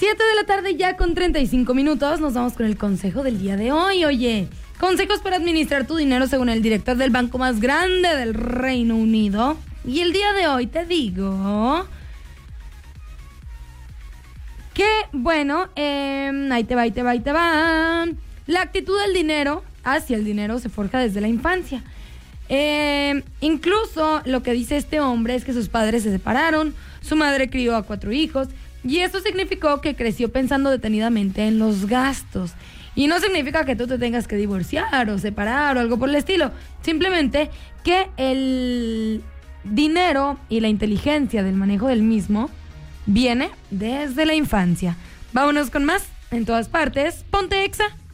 7 de la tarde ya con 35 minutos. Nos vamos con el consejo del día de hoy. Oye, consejos para administrar tu dinero según el director del banco más grande del Reino Unido. Y el día de hoy te digo que, bueno, ahí te va. La actitud del dinero hacia el dinero se forja desde la infancia. Incluso lo que dice este hombre es que sus padres se separaron, su madre crió a 4 hijos y eso significó que creció pensando detenidamente en los gastos. Y no significa que tú te tengas que divorciar o separar o algo por el estilo. Simplemente que el dinero y la inteligencia del manejo del mismo viene desde la infancia. Vámonos con más. En todas partes, ponte Exa.